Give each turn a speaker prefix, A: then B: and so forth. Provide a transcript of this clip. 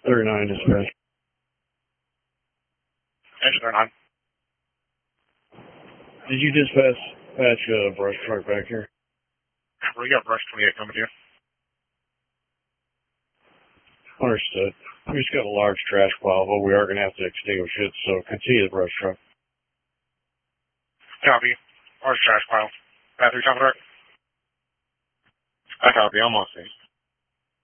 A: 39 dispatch.
B: Engine 39.
A: Did you dispatch a brush truck back here?
B: We got brush 28 coming to you.
A: Understood. We just got a large trash pile, but we are going to have to extinguish it, so continue the brush truck.
B: Copy. Large trash pile. Battery top right. I copy. I'm on scene.